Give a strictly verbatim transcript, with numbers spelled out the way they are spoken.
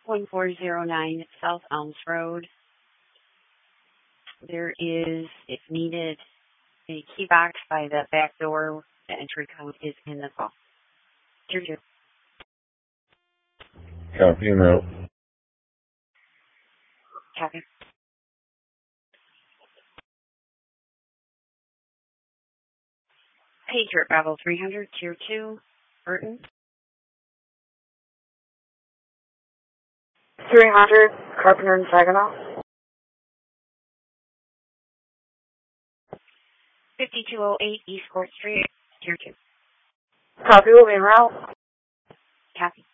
one four zero nine South Elms Road. There is, if needed, a key box by the back door. The entry code is in the call. Tier two. Copy and out. Copy. Patriot Bravo three hundred, Tier two, Burton. three hundred, Carpenter and Saginaw. fifty-two oh eight East Court Street, Tier two. Copy, will be en route. Copy.